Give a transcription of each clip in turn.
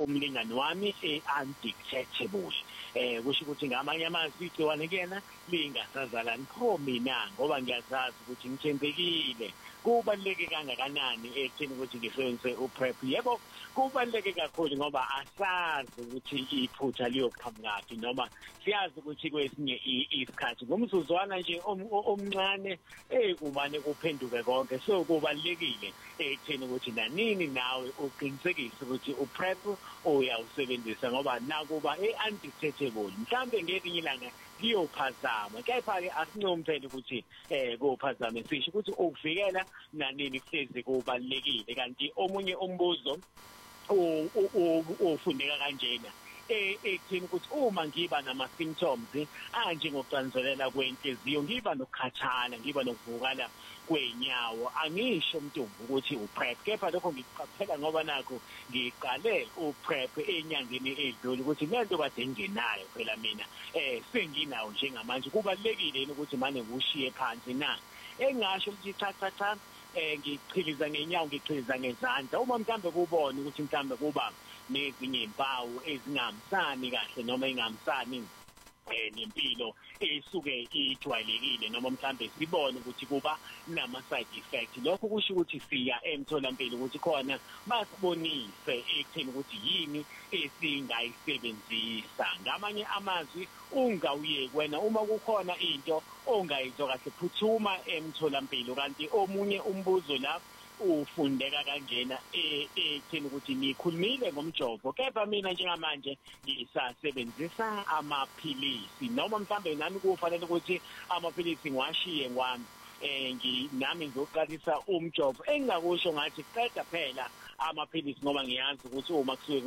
umlingani wami undetectable. Kusho ukuthi ngamanye amazwi igciwane kuyena lingasazalani pho mina ngoba ngiyazazi ukuthi ngithembekile. Kubaluleke kangakanani ekutheni ukuthi ngisebenzise uPrep? Yebo, kubaluleke kakhulu ngoba asazi ukuthi iphutha liyoqhamuka noma siyazi ukuthi kwesinye isikhathi ngomzuzwana nje omncane kumane kuphenduke konke. So kubalulekile ekutheni ukuthi nanini nawe uqinisekise ukuthi uPrep uyawusebenzisa ngoba nakuba undetectable mhlambe ngelinye ilanga liyophazama, kepha-ke asincomphe ukuthi kuphazame. Sisho ukuthi ukuvikela nanini kuhlezi kubalulekile. Kanti omunye umbuzo ufundeka kanjena ekutheni ukuthi uma ngiba nama-symptoms njengokucanzelela kwenhliziyo, ngiba nokukhathala, ngiba nokuvukala kwenyawo, angisho mntumbu ukuthi uPrep, kepha lokho ngikuqaphela ngoba nakho ngiqale uPrep enyangeni edlule ukuthi lento kade ngenayo phela mina senginawo njengamanje. Kubalulekile ukuthi manje ngiwushiye phansi na engasho ukuthi cha ngichiliza ngenyawo, ngichiliza ngezandla. Uma mhlambe kubona ukuthi mhlambe kuba nezinye impawu ezingahambisani kahle noma engahambisani nempilo esuke ijwayelekile noma mhlambe sibone ukuthi kuba nama side effect, lokho kusho ukuthi siya emtholampilo ukuthi khona basibonise ekutheni ukuthi yini esingayisebenzisa. Ngamanye amazwi ungawuyeki wena uma kukhona into ongayizwa kahle, phuthuma emtholampilo. Kanti omunye umbuzo la ufundeka kanjena ekutheni ukuthi nikhulumile ngomjovo, kepha mina njengamanje ngisasebenzisa amaphilisi noma mhlambe nami kufanele ukuthi amaphilisi ngiwashiye ngwami nami ngizoqalisa umjovo. Engingakusho ngathi qeda phela amaphilisi ngoba ngiyazi ukuthi uma kusuke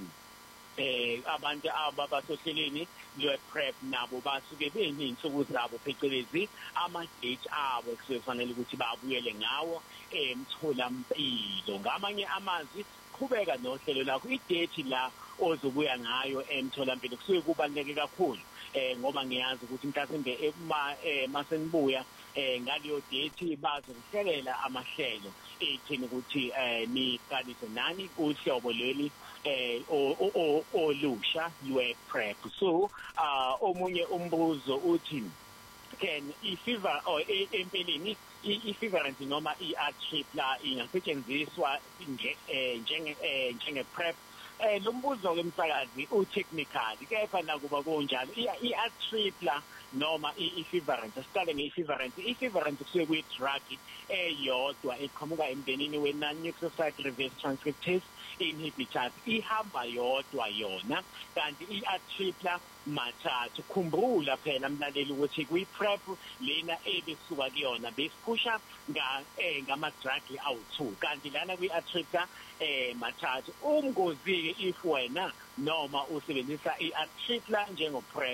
abantu ababasohleleni lwe-Prep nabo basuke beney'nsuku zabo phecelezi ama-date abo ekusuke kufanele ukuthi babuyele ngawo emtholampilo. Ngamanye amazwi qhubeka nohlelo lakho, i-date la ozobuya ngayo emtholampilo kusuke kubaluleke kakhulu ngoba ngiyazi ukuthi mhlawumbe masenibuya ngaleyo date bazokuhlelela amahlelo ekutheni ukuthi niqalise nani uhlobo leli olusha lwe-Prep. So omunye umbuzo uthi can i-fever or empeleni i-feverant noma i-atripla ingasetshenziswa njenge-Prep? Lo mbuzo ke msakazi u-technical, kepha nakuba kunjalo i-atripla noma i-feverant, asiqale nge-feverant. I-feverant kusuke kuyi-drug eyodwa eqhamuka emndenini we-non-nucleoside reverse transcriptase inhibitors, ihamba yodwa yona. Kanti i-atripla mathathu. Khumbula phela mlaleli ukuthi kwi-Prep lena ebisuka kuyona besiphusha ngama-drug awu-2, kanti lana kwi-atripla mathathu. Umngozi-ke if wena noma usebenzisa i-atripla njengo-Prep,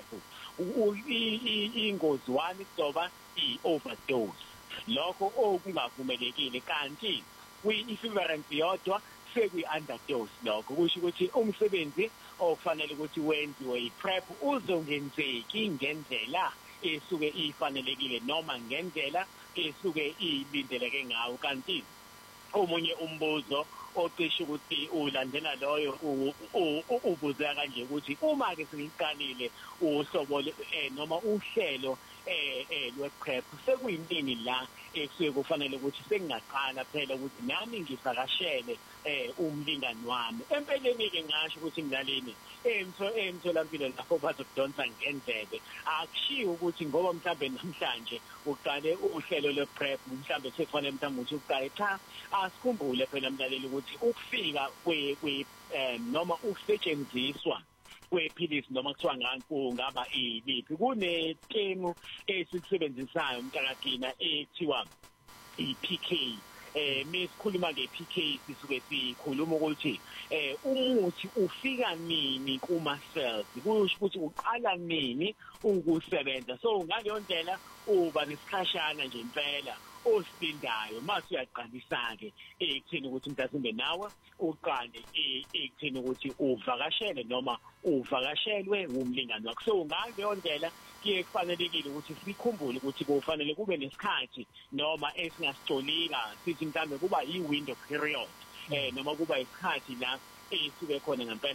ingozi 1 kuzoba i-overdose, lokho okungavumelekile. Kanti kwi-feverant yodwa sekuyi-underdose, lokho kusho ukuthi umsebenzi okufanele ukuthi wenziwe i-Prep uzongenzeki ngendlela esuke ifanelekile noma ngendlela esuke ilindeleke ngawo. Kanti omunye umbuzo ocishe ukuthi ulandela loyo ubuzeka kanje ukuthi uma ke siqalile uhlobo noma uhlelo lwe-Prep sekuyimini la ekusuke kufanele ukuthi sengingaqala phela ukuthi nami ngivakashele umlingani wami. Empeleni-ke ngasho ukuthi mlaleni emtholampilo lapho bazokudonsa ngendlebe, akushiwo ukuthi ngoba mhlambe namhlanje uqale uhlelo lwe-Prep mhlambe sekufanele mhlambe ukuthi uqale. Cha, asikhumbule phela mlaleli ukuthi ukufika noma ukusetshenziswa kwephilisi noma kuthiwa ngaba iliphi, kunetemu esikusebenzisayo mntakagcina ethiwa i-PK. Mesikhuluma nge-PK sisuke sikhuluma ukuthi umuthi ufika nini kuma-cells, kusho ukuthi uqala nini ukusebenza. So ngaleyo ndlela uba nesikhashana nje impela osilindayo mase uyaqalisa-ke ekutheni ukuthi mhlawumbe nawe uqale ekutheni ukuthi uvakashele noma uvakashelwe umlingani wakho. So ngaleyo ndlela kuye kufanelekile ukuthi sikhumbule ukuthi kufanele kube nesikhathi noma esingasitolika sithi mhlawumbe kuba yi-window period noma kuba isikhathi la esuke khona ngempela